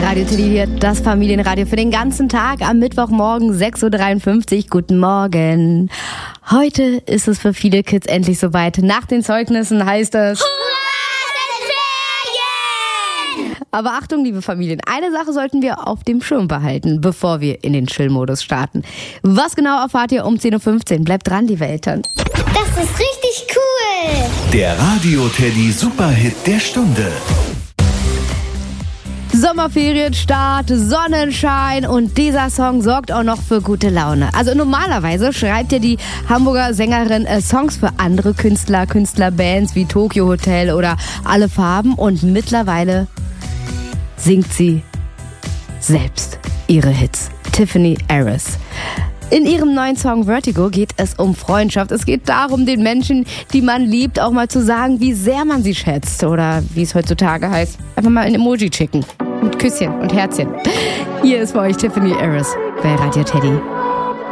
Radio Teddy hier, das Familienradio für den ganzen Tag am Mittwochmorgen 6.53 Uhr. Guten Morgen. Heute ist es für viele Kids endlich soweit. Nach den Zeugnissen heißt es... Hurra, Ferien! Aber Achtung, liebe Familien, eine Sache sollten wir auf dem Schirm behalten, bevor wir in den Chill-Modus starten. Was genau erfahrt ihr um 10.15 Uhr? Bleibt dran, liebe Eltern. Das ist richtig cool. Der Radio Teddy Superhit der Stunde. Sommerferienstart, Sonnenschein und dieser Song sorgt auch noch für gute Laune. Also normalerweise schreibt ja die Hamburger Sängerin Songs für andere Künstlerbands wie Tokyo Hotel oder Alle Farben und mittlerweile singt sie selbst ihre Hits. Tiffany Harris. In ihrem neuen Song Vertigo geht es um Freundschaft. Es geht darum, den Menschen, die man liebt, auch mal zu sagen, wie sehr man sie schätzt. Oder wie es heutzutage heißt, einfach mal ein Emoji schicken. Mit Küsschen und Herzchen. Hier ist für euch Tiffany Harris bei Radio Teddy.